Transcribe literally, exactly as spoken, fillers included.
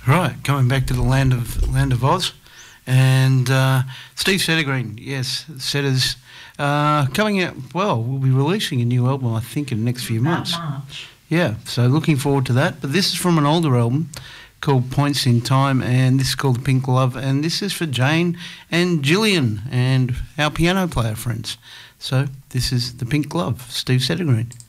Right, coming back to the land of land of Oz, and uh, Steve Settergreen, yes, Setters, uh, coming out. Well, we'll be releasing a new album, I think, in the next few months. About March. Yeah, so looking forward to that. But this is from an older album called Points in Time, and this is called Pink Love, and this is for Jane and Gillian and our piano player friends. So this is the Pink Glove, Steve Settergreen.